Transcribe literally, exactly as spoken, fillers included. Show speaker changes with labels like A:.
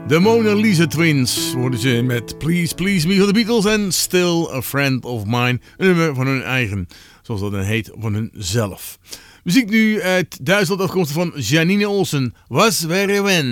A: De Mona Lisa Twins worden ze met Please Please Me van de Beatles en Still a Friend of Mine. Een nummer van hun eigen, zoals dat dan heet, van hun zelf. Muziek nu uit Duitsland afkomstig van Janine Olsen. Was wäre wenn?